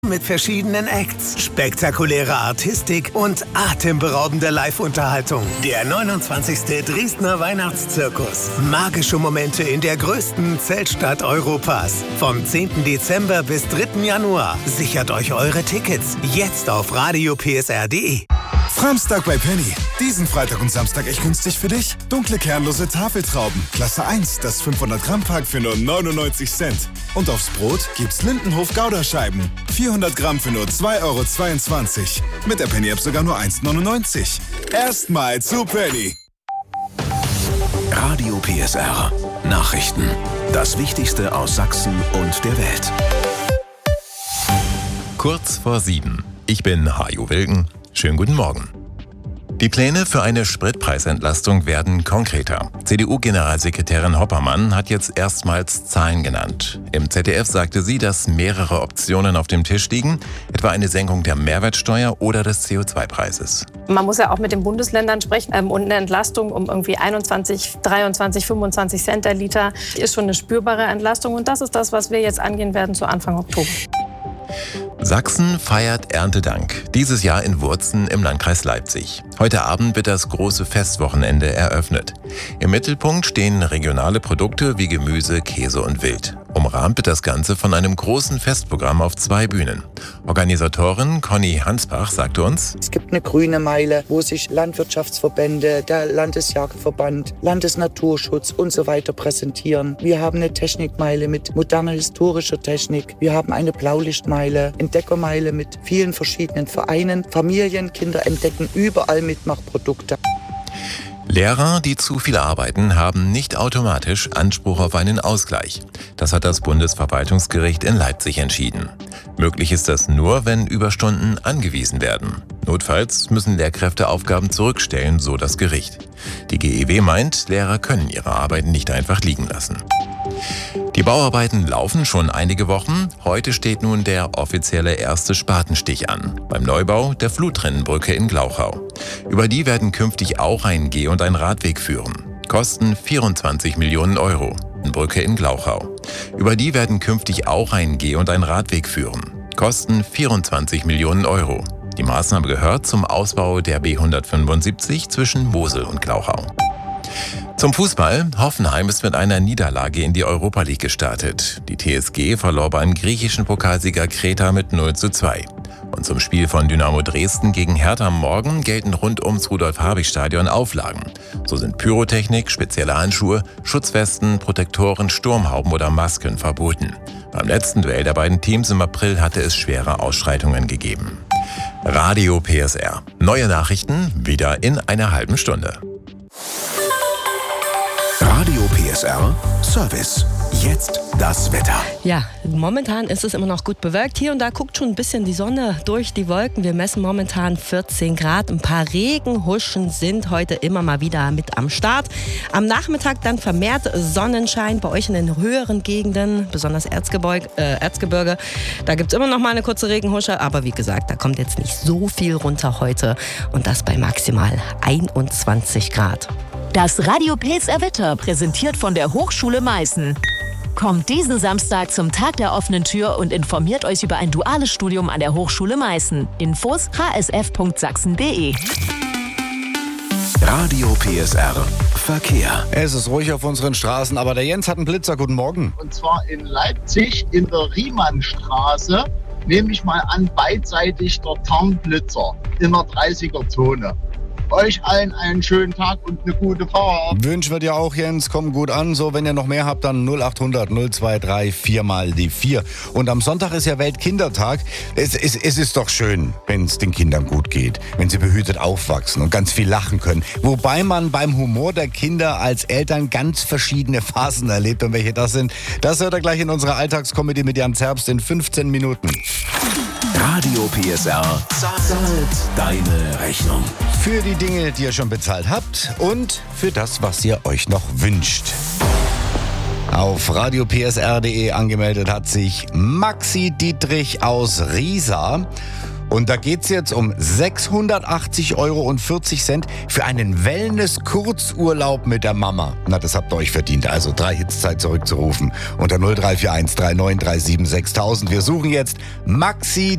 Mit verschiedenen Acts, spektakulärer Artistik und atemberaubender Live-Unterhaltung. Der 29. Dresdner Weihnachtszirkus. Magische Momente in der größten Zeltstadt Europas. Vom 10. Dezember bis 3. Januar. Sichert euch eure Tickets jetzt auf radiopsr.de. Framstag bei Penny. Diesen Freitag und Samstag echt günstig für dich. Dunkle kernlose Tafeltrauben. Klasse 1, das 500-Gramm-Pack für nur 99 Cent. Und aufs Brot gibt's Lindenhof-Gouda-Scheiben. 400 Gramm für nur 2,22 €. Mit der Penny-App sogar nur 1,99 €. Erstmal zu Penny. Radio PSR. Nachrichten. Das Wichtigste aus Sachsen und der Welt. Kurz vor 7. Ich bin Hajo Wilken. Schönen guten Morgen. Die Pläne für eine Spritpreisentlastung werden konkreter. CDU-Generalsekretärin Hoppermann hat jetzt erstmals Zahlen genannt. Im ZDF sagte sie, dass mehrere Optionen auf dem Tisch liegen, etwa eine Senkung der Mehrwertsteuer oder des CO2-Preises. Man muss ja auch mit den Bundesländern sprechen und eine Entlastung um irgendwie 21, 23, 25 Cent der Liter ist schon eine spürbare Entlastung und das ist das, was wir jetzt angehen werden zu Anfang Oktober. Sachsen feiert Erntedank, dieses Jahr in Wurzen im Landkreis Leipzig. Heute Abend wird das große Festwochenende eröffnet. Im Mittelpunkt stehen regionale Produkte wie Gemüse, Käse und Wild. Umrahmt wird das Ganze von einem großen Festprogramm auf 2 Bühnen. Organisatorin Conny Hansbach sagte uns: Es gibt eine grüne Meile, wo sich Landwirtschaftsverbände, der Landesjagdverband, Landesnaturschutz und so weiter präsentieren. Wir haben eine Technikmeile mit moderner historischer Technik. Wir haben eine Blaulichtmeile, Entdeckermeile mit vielen verschiedenen Vereinen. Familien, Kinder entdecken überall Mitmachprodukte. Lehrer, die zu viel arbeiten, haben nicht automatisch Anspruch auf einen Ausgleich. Das hat das Bundesverwaltungsgericht in Leipzig entschieden. Möglich ist das nur, wenn Überstunden angewiesen werden. Notfalls müssen Lehrkräfte Aufgaben zurückstellen, so das Gericht. Die GEW meint, Lehrer können ihre Arbeit nicht einfach liegen lassen. Die Bauarbeiten laufen schon einige Wochen. Heute steht nun der offizielle erste Spatenstich an. Beim Neubau der Fluttrennenbrücke in Glauchau. Über die werden künftig auch ein Geh- und ein Radweg führen. Kosten 24 Millionen €. Brücke in Glauchau. Über die werden künftig auch ein Geh- und ein Radweg führen. Kosten 24 Millionen €. Die Maßnahme gehört zum Ausbau der B175 zwischen Mosel und Glauchau. Zum Fußball. Hoffenheim ist mit einer Niederlage in die Europa League gestartet. Die TSG verlor beim griechischen Pokalsieger Kreta mit 0:2. Und zum Spiel von Dynamo Dresden gegen Hertha morgen gelten rund ums Rudolf-Habich-Stadion Auflagen. So sind Pyrotechnik, spezielle Handschuhe, Schutzwesten, Protektoren, Sturmhauben oder Masken verboten. Beim letzten Duell der beiden Teams im April hatte es schwere Ausschreitungen gegeben. Radio PSR. Neue Nachrichten wieder in einer halben Stunde. Radio PSR Service. Jetzt das Wetter. Ja, momentan ist es immer noch gut bewölkt. Hier und da guckt schon ein bisschen die Sonne durch die Wolken. Wir messen momentan 14 Grad. Ein paar Regenhuschen sind heute immer mal wieder mit am Start. Am Nachmittag dann vermehrt Sonnenschein bei euch in den höheren Gegenden, besonders Erzgebirge. Da gibt es immer noch mal eine kurze Regenhusche. Aber wie gesagt, da kommt jetzt nicht so viel runter heute. Und das bei maximal 21 Grad. Das Radio PSR Wetter, präsentiert von der Hochschule Meißen. Kommt diesen Samstag zum Tag der offenen Tür und informiert euch über ein duales Studium an der Hochschule Meißen. Infos hsf.sachsen.de. Radio PSR Verkehr. Es ist ruhig auf unseren Straßen, aber der Jens hat einen Blitzer. Guten Morgen. Und zwar in Leipzig in der Riemannstraße, nehme ich mal an, beidseitig der Tarnblitzer in der 30er-Zone. Euch allen einen schönen Tag und eine gute Fahrt. Wünschen wir dir auch, Jens. Komm gut an. So, wenn ihr noch mehr habt, dann 0800 023 4 mal die 4. Und am Sonntag ist ja Weltkindertag. Es ist doch schön, wenn es den Kindern gut geht, wenn sie behütet aufwachsen und ganz viel lachen können. Wobei man beim Humor der Kinder als Eltern ganz verschiedene Phasen erlebt. Und welche das sind, das hört ihr gleich in unserer Alltagskomödie mit Jan Zerbst in 15 Minuten. Radio PSR zahlt deine Rechnung. Für die Dinge, die ihr schon bezahlt habt und für das, was ihr euch noch wünscht. Auf radiopsr.de angemeldet hat sich Maxi Dietrich aus Riesa. Und da geht's jetzt um 680,40 € für einen Wellness-Kurzurlaub mit der Mama. Na, das habt ihr euch verdient. Also 3 Hits Zeit zurückzurufen unter 0341 3937 6000. Wir suchen jetzt Maxi